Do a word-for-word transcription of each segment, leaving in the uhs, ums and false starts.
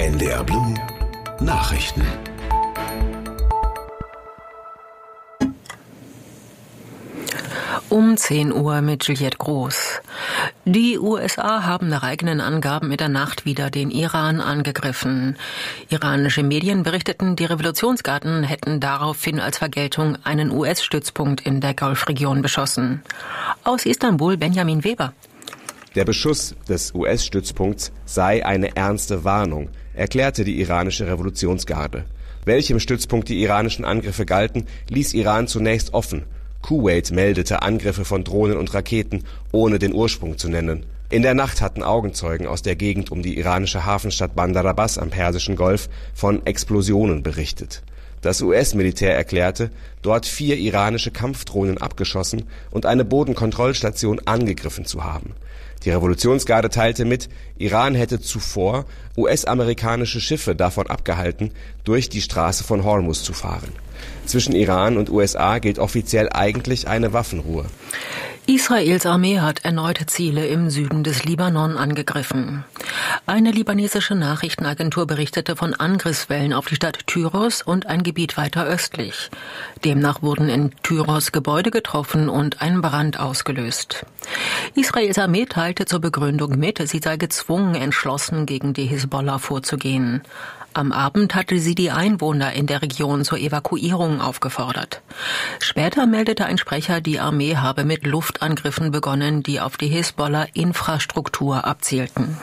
N D R Blue Nachrichten. Um zehn Uhr mit Juliette Groß. Die U S A haben nach eigenen Angaben in der Nacht wieder den Iran angegriffen. Iranische Medien berichteten, die Revolutionsgarden hätten daraufhin als Vergeltung einen U S-Stützpunkt in der Golfregion beschossen. Aus Istanbul Benjamin Weber. Der Beschuss des U S-Stützpunkts sei eine ernste Warnung, erklärte die iranische Revolutionsgarde. Welchem Stützpunkt die iranischen Angriffe galten, ließ Iran zunächst offen. Kuwait meldete Angriffe von Drohnen und Raketen, ohne den Ursprung zu nennen. In der Nacht hatten Augenzeugen aus der Gegend um die iranische Hafenstadt Bandar Abbas am Persischen Golf von Explosionen berichtet. Das U S-Militär erklärte, dort vier iranische Kampfdrohnen abgeschossen und eine Bodenkontrollstation angegriffen zu haben. Die Revolutionsgarde teilte mit, Iran hätte zuvor U S-amerikanische Schiffe davon abgehalten, durch die Straße von Hormuz zu fahren. Zwischen Iran und U S A gilt offiziell eigentlich eine Waffenruhe. Israels Armee hat erneut Ziele im Süden des Libanon angegriffen. Eine libanesische Nachrichtenagentur berichtete von Angriffswellen auf die Stadt Tyros und ein Gebiet weiter östlich. Demnach wurden in Tyros Gebäude getroffen und ein Brand ausgelöst. Israels Armee teilte zur Begründung mit, sie sei gezwungen, entschlossen gegen die Hisbollah vorzugehen. Am Abend hatte sie die Einwohner in der Region zur Evakuierung aufgefordert. Später meldete ein Sprecher, die Armee habe mit Luftangriffen begonnen, die auf die Hisbollah-Infrastruktur abzielten.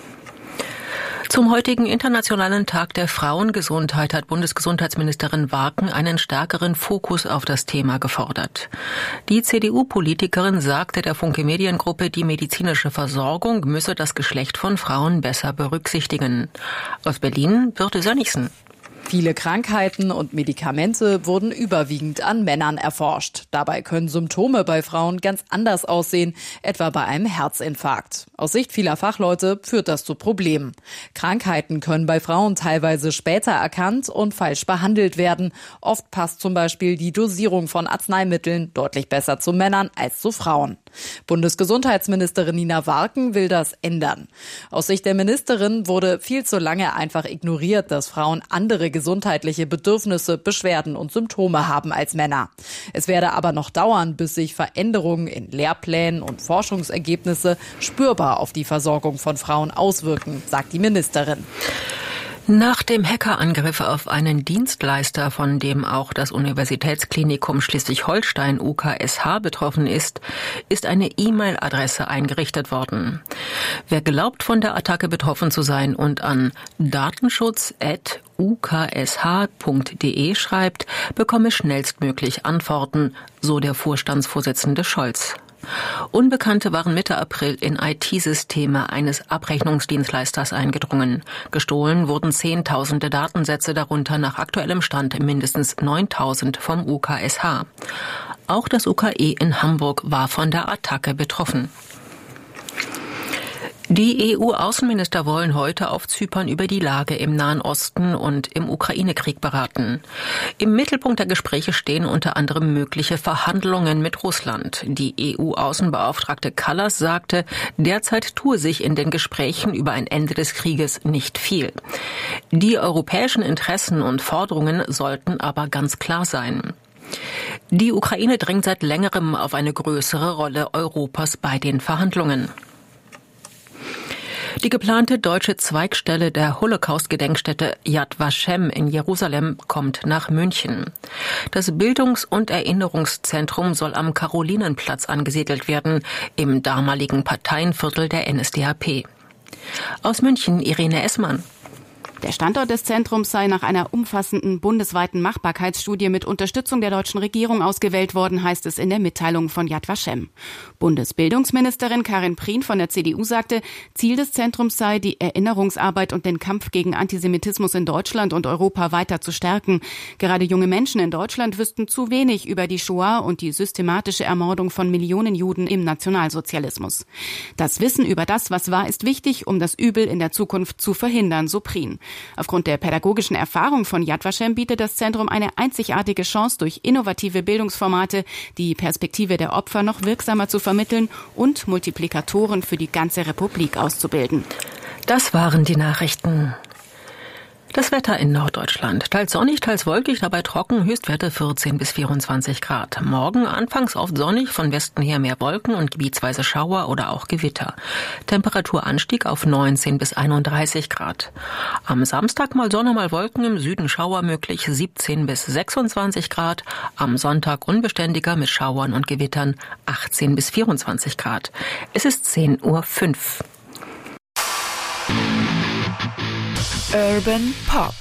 Zum heutigen Internationalen Tag der Frauengesundheit hat Bundesgesundheitsministerin Warken einen stärkeren Fokus auf das Thema gefordert. Die C D U-Politikerin sagte der Funke Mediengruppe, die medizinische Versorgung müsse das Geschlecht von Frauen besser berücksichtigen. Aus Berlin Birte Sönnigsen. Viele Krankheiten und Medikamente wurden überwiegend an Männern erforscht. Dabei können Symptome bei Frauen ganz anders aussehen, etwa bei einem Herzinfarkt. Aus Sicht vieler Fachleute führt das zu Problemen. Krankheiten können bei Frauen teilweise später erkannt und falsch behandelt werden. Oft passt zum Beispiel die Dosierung von Arzneimitteln deutlich besser zu Männern als zu Frauen. Bundesgesundheitsministerin Nina Warken will das ändern. Aus Sicht der Ministerin wurde viel zu lange einfach ignoriert, dass Frauen andere gesundheitliche Bedürfnisse, Beschwerden und Symptome haben als Männer. Es werde aber noch dauern, bis sich Veränderungen in Lehrplänen und Forschungsergebnisse spürbar auf die Versorgung von Frauen auswirken, sagt die Ministerin. Nach dem Hackerangriff auf einen Dienstleister, von dem auch das Universitätsklinikum Schleswig-Holstein U K S H betroffen ist, ist eine E-Mail-Adresse eingerichtet worden. Wer glaubt, von der Attacke betroffen zu sein und an datenschutz at u k s h punkt d e schreibt, bekomme schnellstmöglich Antworten, so der Vorstandsvorsitzende Scholz. Unbekannte waren Mitte April in I T-Systeme eines Abrechnungsdienstleisters eingedrungen. Gestohlen wurden Zehntausende Datensätze, darunter nach aktuellem Stand mindestens neuntausend vom U K S H. Auch das U K E in Hamburg war von der Attacke betroffen. Die E U-Außenminister wollen heute auf Zypern über die Lage im Nahen Osten und im Ukraine-Krieg beraten. Im Mittelpunkt der Gespräche stehen unter anderem mögliche Verhandlungen mit Russland. Die E U-Außenbeauftragte Kallas sagte, derzeit tue sich in den Gesprächen über ein Ende des Krieges nicht viel. Die europäischen Interessen und Forderungen sollten aber ganz klar sein. Die Ukraine drängt seit längerem auf eine größere Rolle Europas bei den Verhandlungen. Die geplante deutsche Zweigstelle der Holocaust-Gedenkstätte Yad Vashem in Jerusalem kommt nach München. Das Bildungs- und Erinnerungszentrum soll am Karolinenplatz angesiedelt werden, im damaligen Parteienviertel der N S D A P. Aus München Irene Essmann. Der Standort des Zentrums sei nach einer umfassenden bundesweiten Machbarkeitsstudie mit Unterstützung der deutschen Regierung ausgewählt worden, heißt es in der Mitteilung von Yad Vashem. Bundesbildungsministerin Karin Prien von der C D U sagte, Ziel des Zentrums sei, die Erinnerungsarbeit und den Kampf gegen Antisemitismus in Deutschland und Europa weiter zu stärken. Gerade junge Menschen in Deutschland wüssten zu wenig über die Shoah und die systematische Ermordung von Millionen Juden im Nationalsozialismus. Das Wissen über das, was war, ist wichtig, um das Übel in der Zukunft zu verhindern, so Prien. Aufgrund der pädagogischen Erfahrung von Yad Vashem bietet das Zentrum eine einzigartige Chance, durch innovative Bildungsformate die Perspektive der Opfer noch wirksamer zu vermitteln und Multiplikatoren für die ganze Republik auszubilden. Das waren die Nachrichten. Das Wetter in Norddeutschland. Teils sonnig, teils wolkig, dabei trocken, Höchstwerte vierzehn bis vierundzwanzig Grad. Morgen anfangs oft sonnig, von Westen her mehr Wolken und gebietsweise Schauer oder auch Gewitter. Temperaturanstieg auf neunzehn bis einunddreißig Grad. Am Samstag mal Sonne, mal Wolken, im Süden Schauer möglich, siebzehn bis sechsundzwanzig Grad. Am Sonntag unbeständiger mit Schauern und Gewittern, achtzehn bis vierundzwanzig Grad. Es ist zehn Uhr fünf. Urban Pop.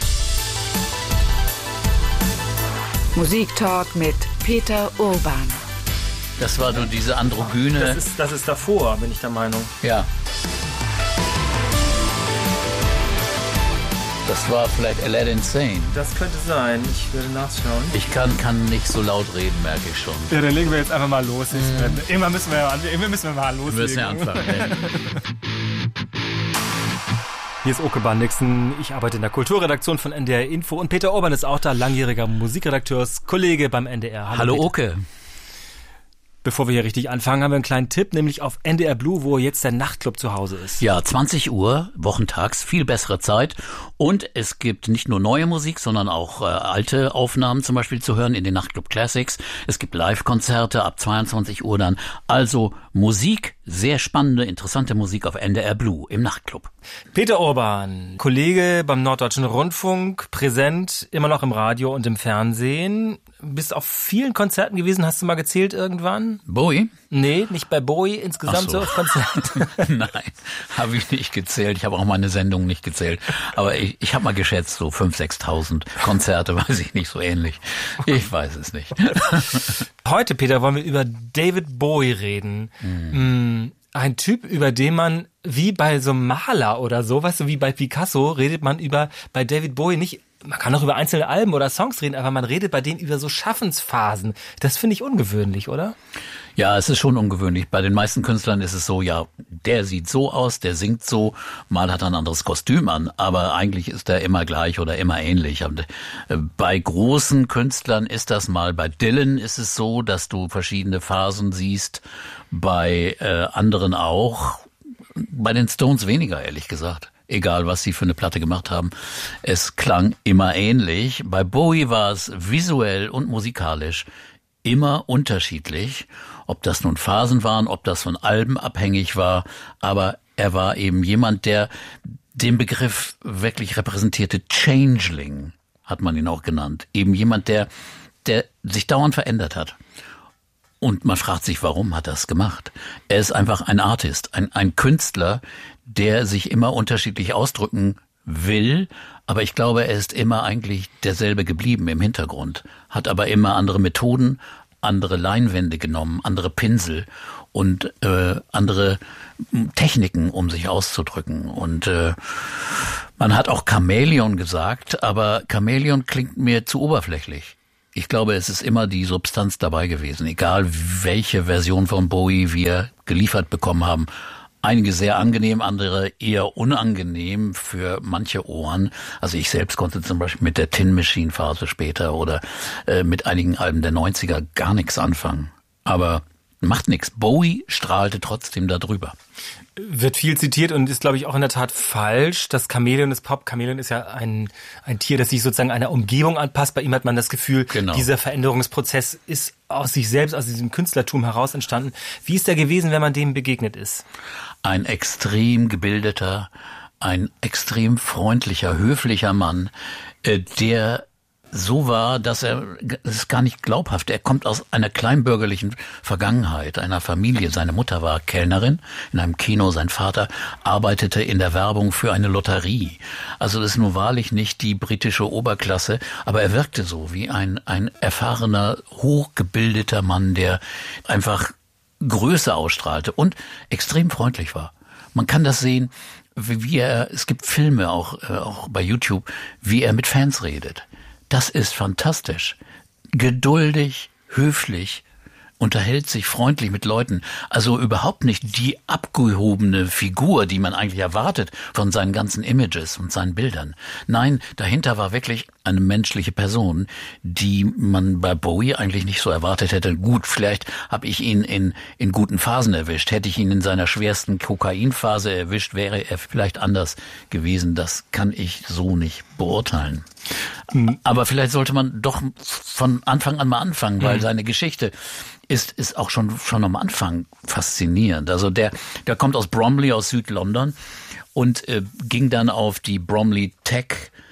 Musiktalk mit Peter Urban. Das war so diese androgyne... Das ist, das ist davor, bin ich der Meinung. Ja. Das war vielleicht Aladdin Sane. Das könnte sein. Ich würde nachschauen. Ich kann, kann nicht so laut reden, merke ich schon. Ja, dann legen wir jetzt einfach mal los. Mm. Immer müssen wir, immer müssen wir mal loslegen. Wir müssen ja anfangen. Hier ist Oke Bannigsen, ich arbeite in der Kulturredaktion von N D R Info und Peter Urban ist auch da, langjähriger Musikredakteurs-Kollege beim N D R. Hallo, Hallo Oke. Bevor wir hier richtig anfangen, haben wir einen kleinen Tipp, nämlich auf N D R Blue, wo jetzt der Nachtclub zu Hause ist. Ja, zwanzig Uhr, wochentags, viel bessere Zeit. Und es gibt nicht nur neue Musik, sondern auch äh, alte Aufnahmen zum Beispiel zu hören in den Nachtclub Classics. Es gibt Live-Konzerte ab zweiundzwanzig Uhr dann. Also Musik, sehr spannende, interessante Musik auf N D R Blue im Nachtclub. Peter Urban, Kollege beim Norddeutschen Rundfunk, präsent, immer noch im Radio und im Fernsehen. Bist auf vielen Konzerten gewesen, hast du mal gezählt irgendwann? Bowie? Nee, nicht bei Bowie, insgesamt so. so auf Konzerten. Nein, habe ich nicht gezählt. Ich habe auch meine Sendung nicht gezählt. Aber ich, ich habe mal geschätzt, so fünftausend, sechstausend Konzerte, weiß ich nicht, so ähnlich. Ich weiß es nicht. Heute, Peter, wollen wir über David Bowie reden. Mhm. Ein Typ, über den man wie bei so einem Maler oder so, weißt du, wie bei Picasso, redet man über bei David Bowie nicht. Man kann auch über einzelne Alben oder Songs reden, aber man redet bei denen über so Schaffensphasen. Das finde ich ungewöhnlich, oder? Ja, es ist schon ungewöhnlich. Bei den meisten Künstlern ist es so, ja, der sieht so aus, der singt so, mal hat er ein anderes Kostüm an, aber eigentlich ist er immer gleich oder immer ähnlich. Und bei großen Künstlern ist das mal, bei Dylan ist es so, dass du verschiedene Phasen siehst, bei äh, anderen auch, bei den Stones weniger, ehrlich gesagt. Egal, was sie für eine Platte gemacht haben. Es klang immer ähnlich. Bei Bowie war es visuell und musikalisch immer unterschiedlich. Ob das nun Phasen waren, ob das von Alben abhängig war. Aber er war eben jemand, der den Begriff wirklich repräsentierte. Changeling hat man ihn auch genannt. Eben jemand, der, der sich dauernd verändert hat. Und man fragt sich, warum hat er das gemacht? Er ist einfach ein Artist, ein, ein Künstler, der sich immer unterschiedlich ausdrücken will, aber ich glaube, er ist immer eigentlich derselbe geblieben im Hintergrund, hat aber immer andere Methoden, andere Leinwände genommen, andere Pinsel und äh, andere Techniken, um sich auszudrücken. Und äh, man hat auch Chamäleon gesagt, aber Chamäleon klingt mir zu oberflächlich. Ich glaube, es ist immer die Substanz dabei gewesen, egal welche Version von Bowie wir geliefert bekommen haben. Einige sehr angenehm, andere eher unangenehm für manche Ohren. Also ich selbst konnte zum Beispiel mit der Tin Machine Phase später oder äh, mit einigen Alben der neunziger gar nichts anfangen. Aber macht nichts. Bowie strahlte trotzdem da drüber. Wird viel zitiert und ist, glaube ich, auch in der Tat falsch. Das Chamäleon ist Pop. Chamäleon ist ja ein, ein Tier, das sich sozusagen einer Umgebung anpasst. Bei ihm hat man das Gefühl, genau. Dieser Veränderungsprozess ist aus sich selbst, aus diesem Künstlertum heraus entstanden. Wie ist der gewesen, wenn man dem begegnet ist? Ein extrem gebildeter, ein extrem freundlicher, höflicher Mann, äh, der so war, dass er, das ist gar nicht glaubhaft, er kommt aus einer kleinbürgerlichen Vergangenheit, einer Familie. Seine Mutter war Kellnerin in einem Kino, sein Vater arbeitete in der Werbung für eine Lotterie. Also das ist nur wahrlich nicht die britische Oberklasse, aber er wirkte so wie ein, ein erfahrener, hochgebildeter Mann, der einfach Größe ausstrahlte und extrem freundlich war. Man kann das sehen, wie er, es gibt Filme auch, äh, auch bei YouTube, wie er mit Fans redet. Das ist fantastisch. Geduldig, höflich, unterhält sich freundlich mit Leuten. Also überhaupt nicht die abgehobene Figur, die man eigentlich erwartet von seinen ganzen Images und seinen Bildern. Nein, dahinter war wirklich eine menschliche Person, die man bei Bowie eigentlich nicht so erwartet hätte. Gut, vielleicht habe ich ihn in in guten Phasen erwischt. Hätte ich ihn in seiner schwersten Kokainphase erwischt, wäre er vielleicht anders gewesen. Das kann ich so nicht beurteilen. Mhm. Aber vielleicht sollte man doch von Anfang an mal anfangen, weil mhm. seine Geschichte ist ist auch schon schon am Anfang faszinierend. Also der der kommt aus Bromley, aus Südlondon und äh, ging dann auf die Bromley Tech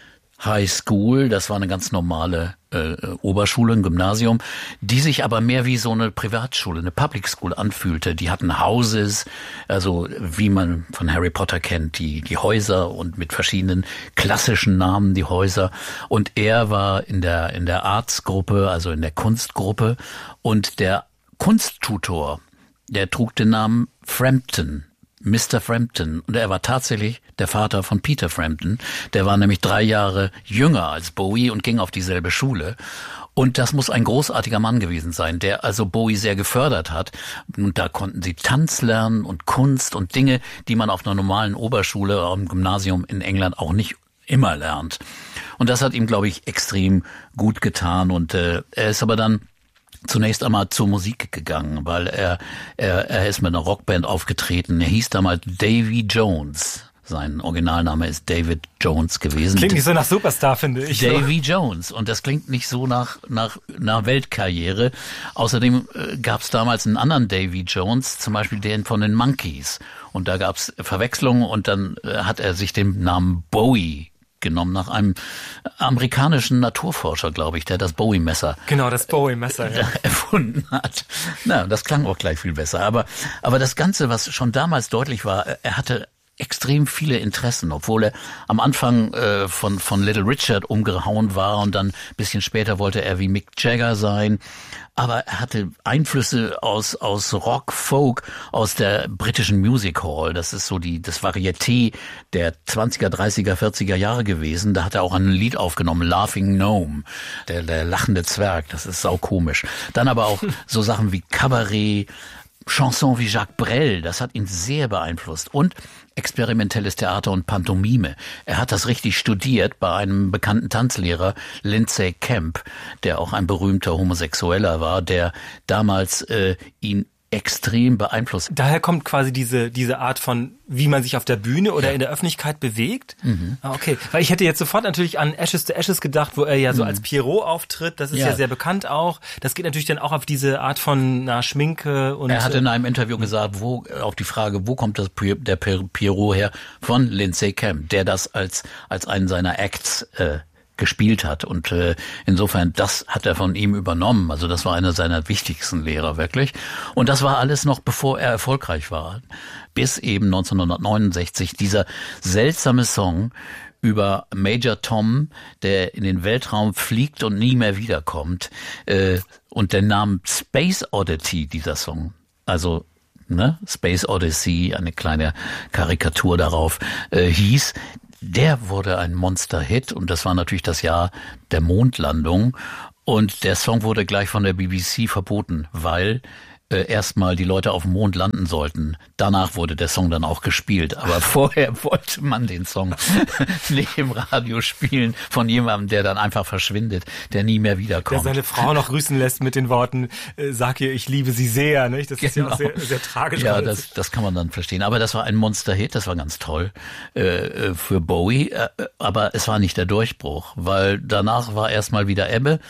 High School, das war eine ganz normale äh, Oberschule, ein Gymnasium, die sich aber mehr wie so eine Privatschule, eine Public School anfühlte. Die hatten Houses, also wie man von Harry Potter kennt, die die Häuser und mit verschiedenen klassischen Namen die Häuser. Und er war in der in der Arts-Gruppe, also in der Kunstgruppe, und der Kunsttutor, der trug den Namen Frampton. Mister Frampton. Und er war tatsächlich der Vater von Peter Frampton. Der war nämlich drei Jahre jünger als Bowie und ging auf dieselbe Schule. Und das muss ein großartiger Mann gewesen sein, der also Bowie sehr gefördert hat. Und da konnten sie Tanz lernen und Kunst und Dinge, die man auf einer normalen Oberschule oder im Gymnasium in England auch nicht immer lernt. Und das hat ihm, glaube ich, extrem gut getan. Und äh, er ist aber dann zunächst einmal zur Musik gegangen, weil er, er, er ist mit einer Rockband aufgetreten. Er hieß damals Davy Jones. Sein Originalname ist David Jones gewesen. Klingt nicht so nach Superstar, finde ich. Davy Jones. Und das klingt nicht so nach, nach, nach Weltkarriere. Außerdem äh, gab es damals einen anderen Davy Jones, zum Beispiel den von den Monkees. Und da gab es Verwechslungen und dann äh, hat er sich den Namen Bowie genommen, nach einem amerikanischen Naturforscher, glaube ich, der das Bowie-Messer genau das Bowie-Messer ja. erfunden hat. Na, das klang auch gleich viel besser. Aber aber das Ganze, was schon damals deutlich war, er hatte extrem viele Interessen, obwohl er am Anfang äh, von von Little Richard umgehauen war und dann ein bisschen später wollte er wie Mick Jagger sein. Aber er hatte Einflüsse aus aus Rock, Folk, aus der britischen Music Hall. Das ist so die das Varieté der zwanziger, dreißiger, vierziger Jahre gewesen. Da hat er auch ein Lied aufgenommen, Laughing Gnome, der der lachende Zwerg. Das ist saukomisch. Dann aber auch so Sachen wie Kabarett, Chanson wie Jacques Brel, das hat ihn sehr beeinflusst. Und experimentelles Theater und Pantomime. Er hat das richtig studiert bei einem bekannten Tanzlehrer, Lindsay Kemp, der auch ein berühmter Homosexueller war, der damals äh, ihn extrem beeinflusst. Daher kommt quasi diese diese Art von, wie man sich auf der Bühne oder ja. in der Öffentlichkeit bewegt. Mhm. Ah, okay, weil ich hätte jetzt sofort natürlich an Ashes to Ashes gedacht, wo er ja so mhm. als Pierrot auftritt. Das ist ja. ja sehr bekannt auch. Das geht natürlich dann auch auf diese Art von na, Schminke und. Er hat in einem Interview gesagt, wo auf die Frage, wo kommt das der Pierrot her, von Lindsay Kemp, der das als als einen seiner Acts äh, gespielt hat und äh, insofern, das hat er von ihm übernommen. Also das war einer seiner wichtigsten Lehrer wirklich. Und das war alles noch bevor er erfolgreich war. Bis eben neunzehnhundertneunundsechzig dieser seltsame Song über Major Tom, der in den Weltraum fliegt und nie mehr wiederkommt. Äh, und der Name Space Oddity, dieser Song, also ne, Space Odyssey, eine kleine Karikatur darauf, äh, hieß, der wurde ein Monster-Hit und das war natürlich das Jahr der Mondlandung und der Song wurde gleich von der B B C verboten, weil äh, erstmal die Leute auf dem Mond landen sollten. Danach wurde der Song dann auch gespielt, aber vorher wollte man den Song nicht im Radio spielen von jemandem, der dann einfach verschwindet, der nie mehr wiederkommt. Der seine Frau noch grüßen lässt mit den Worten, äh, sag ihr, ich liebe sie sehr, nicht? Das genau. ist ja auch sehr, sehr tragisch. Ja, das, das kann man dann verstehen. Aber das war ein Monster-Hit, das war ganz toll äh, für Bowie, äh, aber es war nicht der Durchbruch, weil danach war erstmal wieder Ebbe,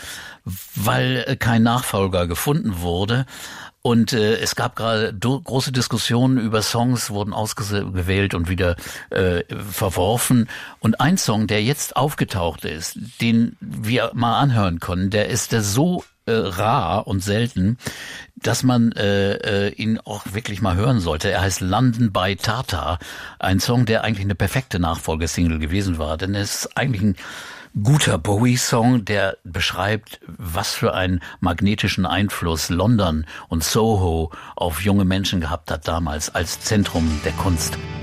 weil kein Nachfolger gefunden wurde. Und äh, es gab gerade do- große Diskussionen über Songs, wurden ausgewählt und wieder äh, verworfen. Und ein Song, der jetzt aufgetaucht ist, den wir mal anhören können, der ist der so äh, rar und selten, dass man äh, äh, ihn auch wirklich mal hören sollte. Er heißt London by Tata, ein Song, der eigentlich eine perfekte Nachfolgesingle gewesen war, denn es ist eigentlich ein guter Bowie-Song, der beschreibt, was für einen magnetischen Einfluss London und Soho auf junge Menschen gehabt hat damals als Zentrum der Kunst.